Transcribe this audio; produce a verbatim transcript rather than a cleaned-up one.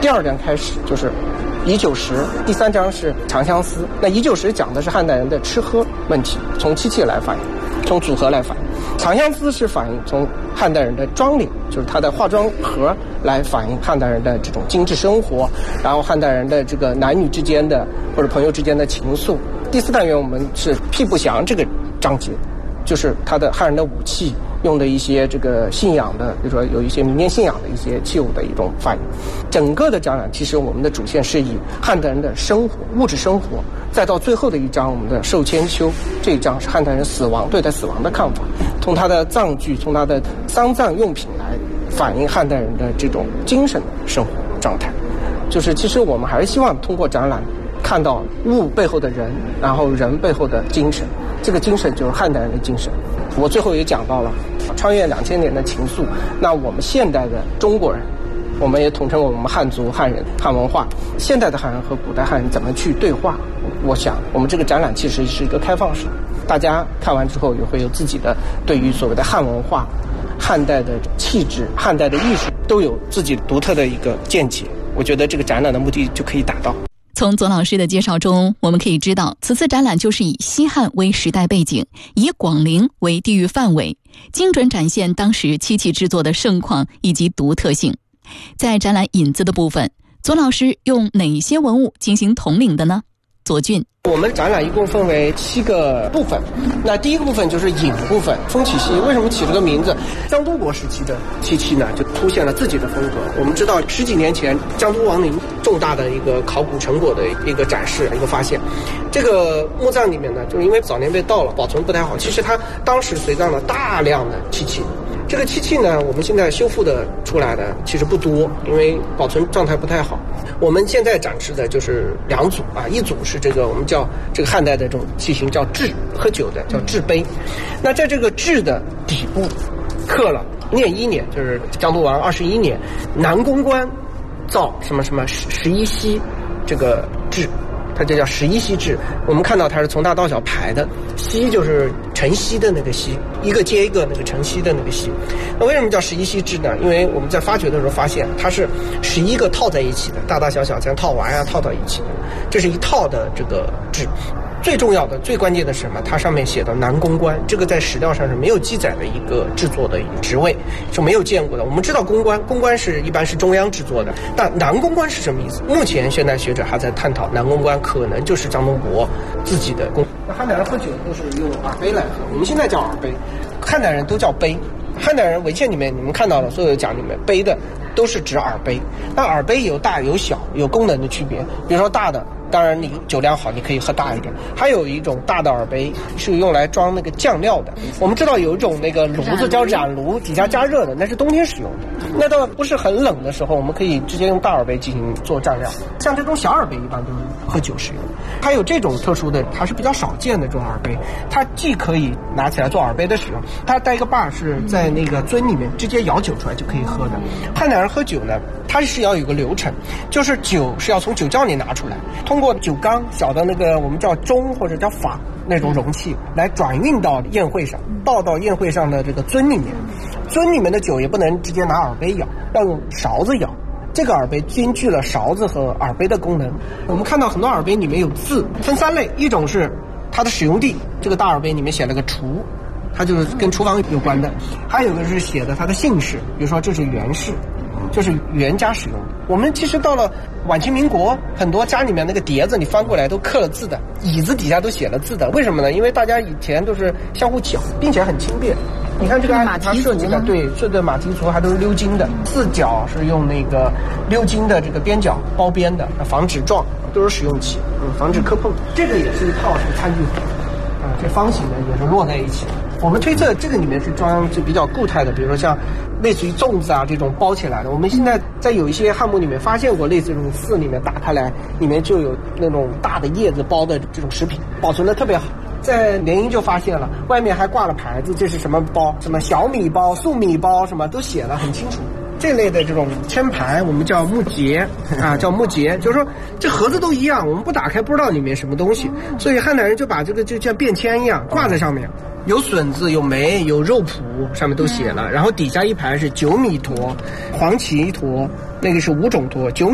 第二章开始就是乙酒食，第三章是长相思。那乙酒食讲的是汉代人的吃喝问题，从漆器来反映，从组合来反映。长相思是反映从汉代人的妆奁，就是他的化妆盒来反映汉代人的这种精致生活，然后汉代人的这个男女之间的或者朋友之间的情愫。第四单元我们是辟不祥这个章节，就是他的汉人的武器，用的一些这个信仰的，比如说有一些民间信仰的一些器物的一种反映。整个的展览其实我们的主线是以汉代人的生活、物质生活，再到最后的一章我们的寿千秋，这一章是汉代人死亡对待死亡的看法，从他的葬具，从他的丧葬用品来反映汉代人的这种精神的生活状态。就是其实我们还是希望通过展览看到物背后的人，然后人背后的精神，这个精神就是汉代人的精神。我最后也讲到了穿越两千年的情愫，那我们现代的中国人，我们也统称我们汉族、汉人、汉文化，现代的汉人和古代汉人怎么去对话。我想我们这个展览其实是一个开放式，大家看完之后也会有自己的对于所谓的汉文化、汉代的气质、汉代的艺术都有自己独特的一个见解。我觉得这个展览的目的就可以达到。 从左老师的介绍中，我们可以知道，此次展览就是以西汉为时代背景，以广陵为地域范围，精准展现当时漆器制作的盛况以及独特性。在展览引子的部分，左老师用哪些文物进行统领的呢？左俊， 我们展览一共分为七个部分。那第一个部分就是引部分，风起兮。为什么起这个名字？江都国时期的漆器呢，就凸显了自己的风格。我们知道十几年前江都王陵重大的一个考古成果的一个展示，一个发现。这个墓葬里面呢，就是因为早年被盗了，保存不太好。其实它当时随葬了大量的漆器。这个漆器呢，我们现在修复的出来的其实不多，因为保存状态不太好。我们现在展示的就是两组啊，一组是这个我们叫这个汉代的这种器型叫制，喝酒的叫制杯。那在这个制的底部刻了念一年，就是江都王二十一年，南宫关造什么什么十一溪这个制。它就叫十一溪制，我们看到它是从大到小排的，溪就是晨曦的那个溪，一个接一个那个晨曦的那个溪。那为什么叫十一溪制呢？因为我们在发掘的时候发现它是十一个套在一起的，大大小小这样套完啊套到一起的，这是一套的这个制。最重要的、最关键的是什么？它上面写的南宫关，这个在史料上是没有记载的一个制作的一个职位，是没有见过的。我们知道宫关，宫关是一般是中央制作的，但南宫关是什么意思？目前现代学者还在探讨，南宫关可能就是张东伯自己的宫。那汉代人喝酒都是用耳杯来喝，我们现在叫耳杯，汉代人都叫杯。汉代人文献里面你们看到的所有讲里面杯的都是指耳杯。那耳杯有大有小，有功能的区别。比如说大的，当然你酒量好你可以喝大一点，还有一种大的耳杯是用来装那个酱料的。我们知道有一种那个炉子叫染炉，底下加热的，那是冬天使用的。那到不是很冷的时候，我们可以直接用大耳杯进行做蘸料。像这种小耳杯一般都是喝酒使用。还有这种特殊的还是比较少见的这种耳杯，它既可以拿起来做耳杯的使用，它带一个把是在那个樽里面直接舀酒出来就可以喝的。汉代人喝酒呢，它是要有个流程，就是酒是要从酒窖里拿出来，通过酒缸小的那个我们叫盅或者叫法那种容器来转运到宴会上，倒到宴会上的这个樽里面。樽里面的酒也不能直接拿耳杯舀，要用勺子舀。这个耳杯兼具了勺子和耳杯的功能。我们看到很多耳杯里面有字，分三类，一种是它的使用地，这个大耳杯里面写了个厨，它就是跟厨房有关的。还有个是写的它的姓氏，比如说这是袁氏，就是袁家使用的。我们其实到了晚清民国，很多家里面那个碟子你翻过来都刻了字的，椅子底下都写了字的。为什么呢？因为大家以前都是相互搅，并且很轻便。你看这个它设计的，对，是的马蹄足还都是鎏金的，四角是用那个鎏金的这个边角包边的，防止撞，都是使用器，嗯，防止磕碰。这个也是一套是餐具盒，啊，这方形的也是摞在一起的。我们推测这个里面是装就比较固态的，比如说像类似于粽子啊这种包起来的。我们现在在有一些汉墓里面发现过类似这种寺里面打开来，里面就有那种大的叶子包的这种食品，保存的特别好。在联营就发现了，外面还挂了牌子，这是什么包，什么小米包、粟米包，什么都写了很清楚。这类的这种签牌我们叫木节啊，叫木节，就是说这盒子都一样，我们不打开不知道里面什么东西，所以汉代人就把这个就像便签一样挂在上面，有笋子、有梅、有肉脯，上面都写了，然后底下一排是九米坨、黄芪坨，那个是五种坨，九